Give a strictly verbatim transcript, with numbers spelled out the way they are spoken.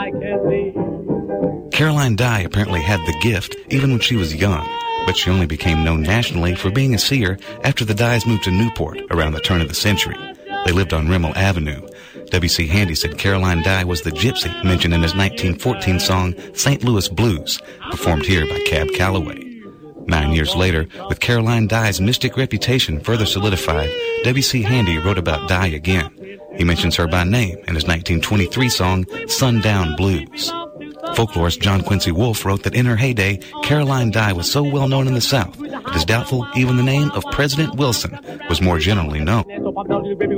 Caroline Dye apparently had the gift even when she was young, but she only became known nationally for being a seer after the Dyes moved to Newport around the turn of the century. They lived on Rimmel Avenue. W C. Handy said Caroline Dye was the gypsy mentioned in his nineteen fourteen song Saint Louis Blues, performed here by Cab Calloway. Nine years later, with Caroline Dye's mystic reputation further solidified, W C. Handy wrote about Dye again. He mentions her by name in his nineteen twenty-three song Sundown Blues. Folklorist John Quincy Wolfe wrote that in her heyday, Caroline Dye was so well known in the South, it is doubtful even the name of President Wilson was more generally known.